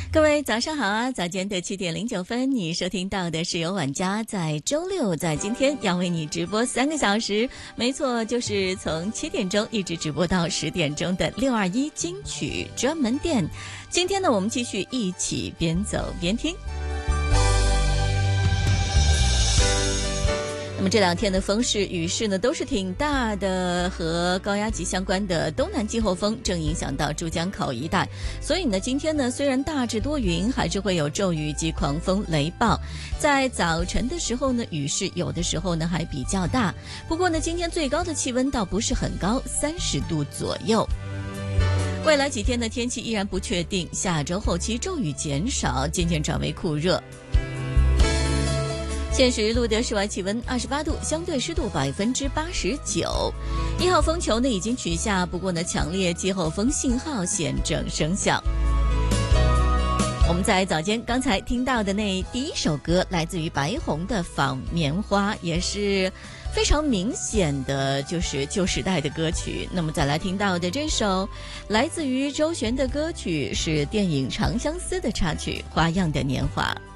各位早上好啊！早间的7:09，你收听到的是由晚家在周六在今天要为你直播3个小时，没错，就是从7点钟一直直播到10点钟的621金曲专门店。今天呢，我们继续一起边走边听。那么这2天的风势雨势呢都是挺大的，和高压级相关的东南季候风正影响到珠江口一带，所以呢今天呢虽然大致多云，还是会有骤雨及狂风雷暴。在早晨的时候呢，雨势有的时候呢还比较大，不过呢今天最高的气温倒不是很高，30度左右。未来几天的天气依然不确定，下周后期骤雨减少，渐渐转为酷热。现时录得室外气温28度，相对湿度89%。1号风球呢已经取下，不过呢强烈季候风信号现正生效。我们在早间刚才听到的那第一首歌来自于白虹的《仿棉花》，也是非常明显的就是旧时代的歌曲。那么再来听到的这首来自于周璇的歌曲是电影《长相思》的插曲《花样的年华》。